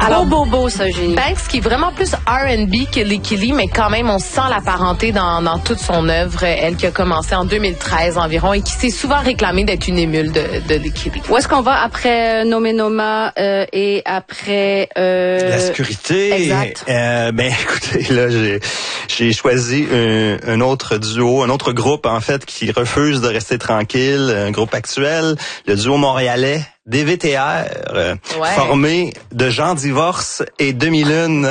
Alors, beau, ça, Génie. Banks, qui est vraiment plus R&B que Licky Lee, mais quand même, on sent la parenté dans toute son œuvre. Elle qui a commencé en 2013 environ et qui s'est souvent réclamée d'être une émule de Licky Lee. Où est-ce qu'on va après Nome Noma et après... La sécurité. Exact. Écoutez, là, j'ai choisi un autre duo, un autre groupe, en fait, qui refuse de rester tranquille, un groupe actuel, le duo montréalais DVTR, formé de Jean Divorce et Demi-Lune.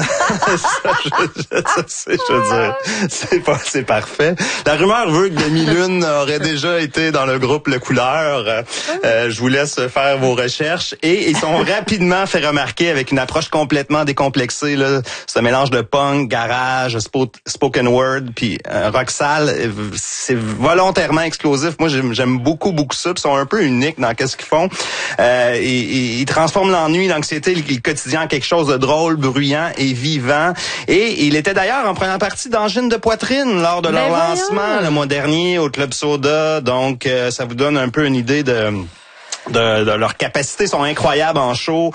C'est parfait. La rumeur veut que Demi-Lune aurait déjà été dans le groupe Le Couleur. Je vous laisse faire vos recherches. Et ils sont rapidement fait remarquer avec une approche complètement décomplexée, là, ce mélange de punk, garage, spoken word, puis rock sale. C'est volontairement explosif. Moi, j'aime beaucoup ça. Ils sont un peu uniques dans qu'est-ce qu'ils font. Ils transforment l'ennui, l'anxiété, le quotidien en quelque chose de drôle, bruyant et vivant. Et il était d'ailleurs en première partie d'Angine de poitrine lors de leur lancement le mois dernier au Club Soda. Donc, ça vous donne un peu une idée de leurs capacités sont incroyables en show.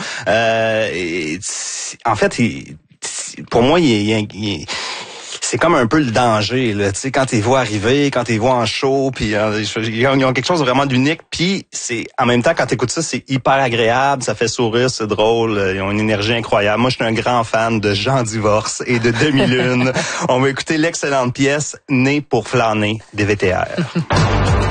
En fait, pour moi, c'est comme un peu le danger, là, tu sais, quand ils voient arriver, quand ils voient en show, puis ils ont quelque chose de vraiment d'unique, puis c'est en même temps quand t'écoutes ça, c'est hyper agréable, ça fait sourire, c'est drôle, ils ont une énergie incroyable. Moi, je suis un grand fan de Jean Divorce et de Demi-Lune. On va écouter l'excellente pièce Né pour flâner des VTR.